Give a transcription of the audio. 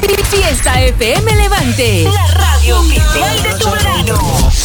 Fiesta FM Levante, la radio oficial de tu